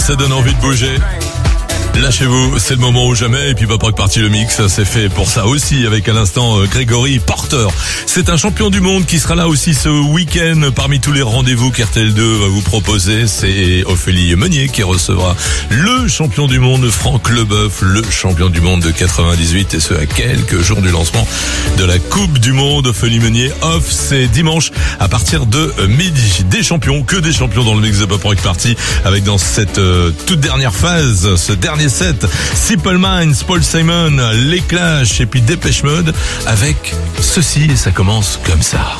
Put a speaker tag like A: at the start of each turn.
A: Ça donne envie de bouger. Lâchez-vous, c'est le moment ou jamais. Et puis Pop Rock Party, le mix, c'est fait pour ça aussi, avec à l'instant Grégory Porter. C'est un champion du monde qui sera là aussi ce week-end parmi tous les rendez-vous qu'RTL2 va vous proposer. C'est Ophélie Meunier qui recevra le champion du monde Franck Leboeuf, le champion du monde de 98, et ce à quelques jours du lancement de la Coupe du Monde. Ophélie Meunier off, c'est dimanche à partir de midi. Des champions, que des champions dans le mix de Pop Rock Party, avec dans cette toute dernière phase, ce dernier set, Simple Minds, Paul Simon, Les Clash et puis Dépêche Mode, avec ceci, et ça commence comme ça.